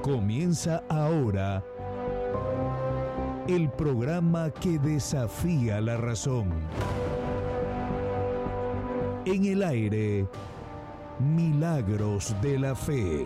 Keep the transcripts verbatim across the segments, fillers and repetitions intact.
Comienza ahora el programa que desafía la razón. En el aire, Milagros de la Fe.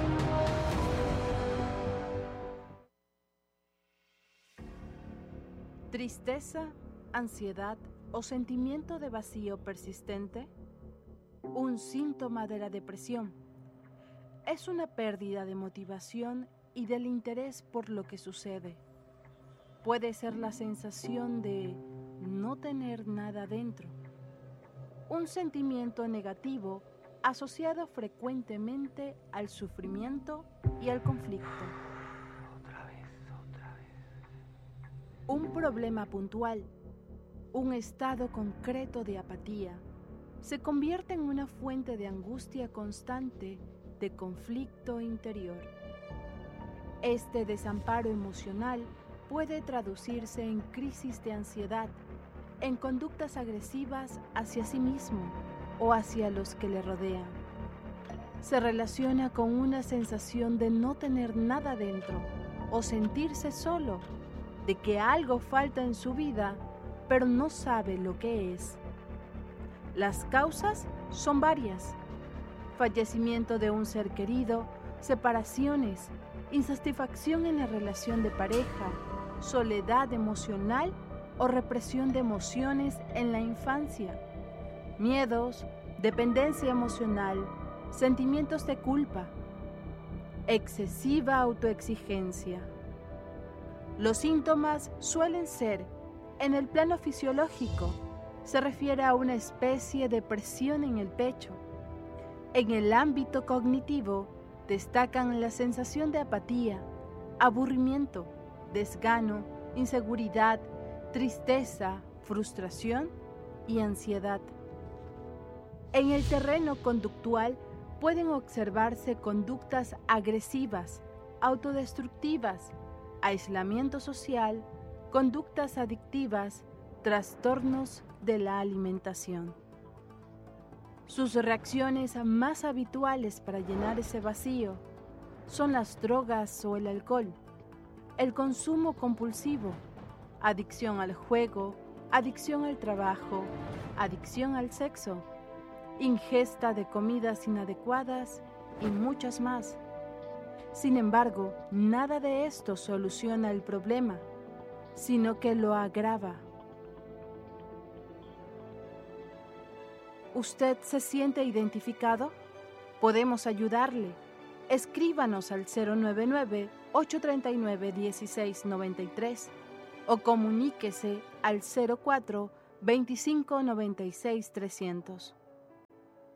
Tristeza, ansiedad o sentimiento de vacío persistente, un síntoma de la depresión. Es una pérdida de motivación y del interés por lo que sucede. Puede ser la sensación de no tener nada dentro, un sentimiento negativo asociado frecuentemente al sufrimiento y al conflicto. Otra vez, otra vez. Un problema puntual, un estado concreto de apatía, se convierte en una fuente de angustia constante, de conflicto interior. Este desamparo emocional puede traducirse en crisis de ansiedad, en conductas agresivas hacia sí mismo o hacia los que le rodean. Se relaciona con una sensación de no tener nada dentro o sentirse solo, de que algo falta en su vida, pero no sabe lo que es. Las causas son varias: fallecimiento de un ser querido, separaciones, insatisfacción en la relación de pareja, soledad emocional o represión de emociones en la infancia, miedos, dependencia emocional, sentimientos de culpa, excesiva autoexigencia. Los síntomas suelen ser, en el plano fisiológico, se refiere a una especie de presión en el pecho. En el ámbito cognitivo, destacan la sensación de apatía, aburrimiento, desgano, inseguridad, tristeza, frustración y ansiedad. En el terreno conductual pueden observarse conductas agresivas, autodestructivas, aislamiento social, conductas adictivas, trastornos de la alimentación. Sus reacciones más habituales para llenar ese vacío son las drogas o el alcohol, el consumo compulsivo, adicción al juego, adicción al trabajo, adicción al sexo, ingesta de comidas inadecuadas y muchas más. Sin embargo, nada de esto soluciona el problema, sino que lo agrava. ¿Usted se siente identificado? Podemos ayudarle. Escríbanos al cero nueve nueve, ocho tres nueve, uno seis nueve tres o comuníquese al cero cuatro, veinticinco, noventa y seis, trescientos.